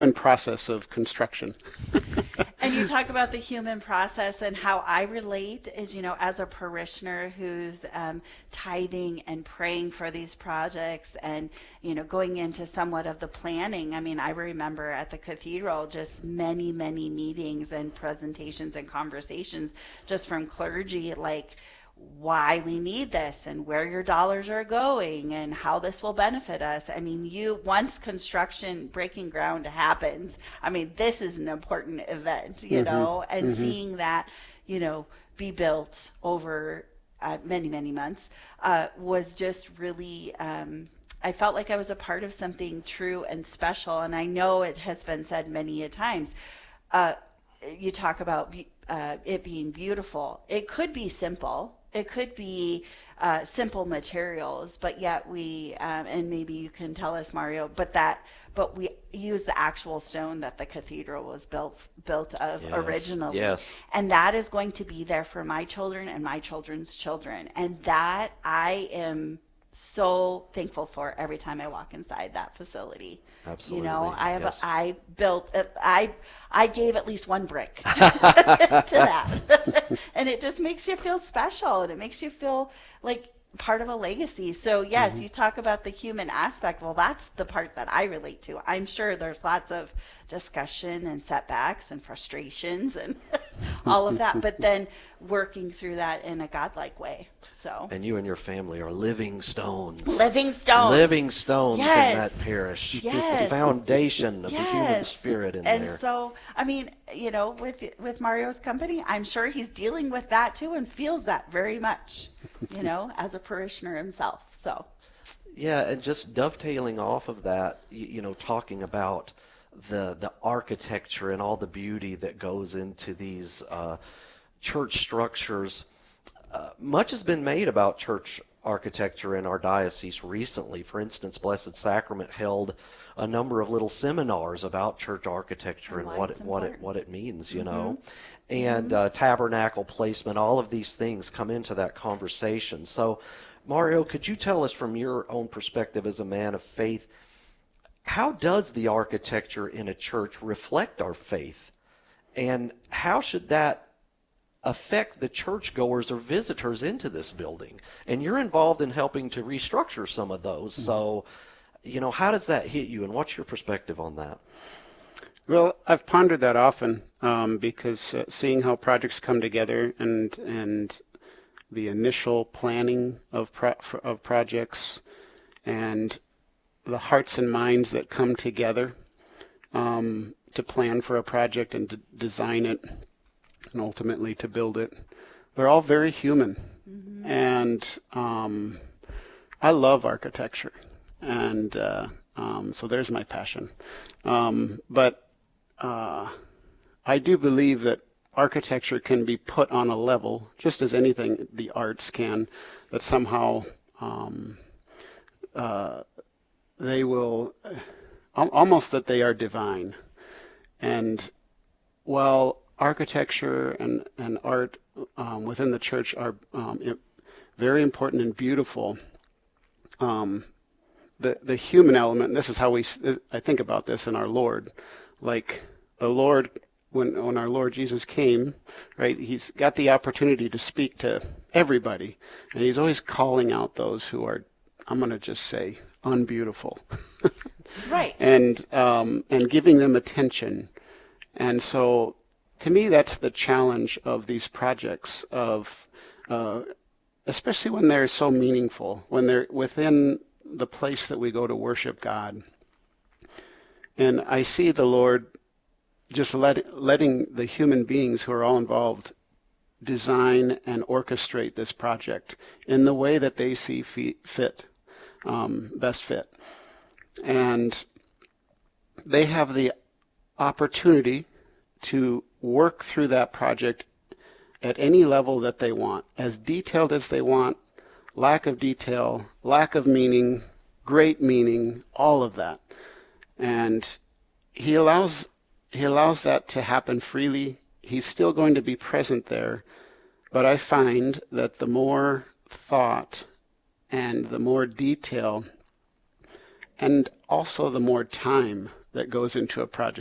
process of construction. And you talk about the human process, and how I relate is, as a parishioner who's tithing and praying for these projects, and, going into somewhat of the planning. I mean, I remember at the cathedral just many, many meetings and presentations and conversations just from clergy, like, why we need this and where your dollars are going and how this will benefit us. I mean, once construction breaking ground happens, I mean, this is an important event, Hmm. and Hmm. seeing that, be built over many, many months was just really, I felt like I was a part of something true and special. And I know it has been said many a times. Uh, you talk about it being beautiful. It could be simple. It could be simple materials, but yet and maybe you can tell us, Mario, but we use the actual stone that the cathedral was built of Yes, originally, yes. and that is going to be there for my children and my children's children, and that I am so thankful for every time I walk inside that facility. Absolutely. Yes. I built I gave at least one brick to that. And it just makes you feel special, and it makes you feel like part of a legacy. So yes, Hmm. you talk about the human aspect. Well, that's the part that I relate to. I'm sure there's lots of discussion and setbacks and frustrations and all of that, but then working through that in a godlike way. So, And you and your family are living stones. living stones. Living stones in Yes. that parish. The Yes. foundation of the human Yes. spirit in And there. so, I mean, with Mario's company, I'm sure he's dealing with that too and feels that very much, as a parishioner himself. So, Yeah, and just dovetailing off of that, talking about the architecture and all the beauty that goes into these church structures. Much has been made about church architecture in our diocese recently. For instance, Blessed Sacrament held a number of little seminars about church architecture and and why what it's what important. it means, Mm-hmm. and Mm-hmm. tabernacle placement. All of these things come into that conversation. So, Mario, could you tell us from your own perspective as a man of faith, how does the architecture in a church reflect our faith? And how should that affect the churchgoers or visitors into this building? And you're involved in helping to restructure some of those. So, how does that hit you, and what's your perspective on that? Well, I've pondered that often because seeing how projects come together and the initial planning of of projects and the hearts and minds that come together to plan for a project and to design it and ultimately to build it, they're all very human. Mm-hmm. And I love architecture, and so there's my passion. But I do believe that architecture can be put on a level, just as anything the arts can, that somehow they will, almost that they are divine. And while architecture and art within the church are very important and beautiful, the human element, and this is how I think about this in our Lord, like the Lord, when our Lord Jesus came, right, he's got the opportunity to speak to everybody, and he's always calling out those who are, I'm going to just say, unbeautiful, Right. and giving them attention. And so, to me, that's the challenge of these projects, of especially when they're so meaningful, when they're within the place that we go to worship God. And I see the Lord just letting the human beings who are all involved design and orchestrate this project in the way that they see fit, best fit. And they have the opportunity to work through that project at any level that they want, as detailed as they want, lack of detail, lack of meaning, great meaning, all of that. And he allows that to happen freely. He's still going to be present there, but I find that the more thought and the more detail and also the more time that goes into a project.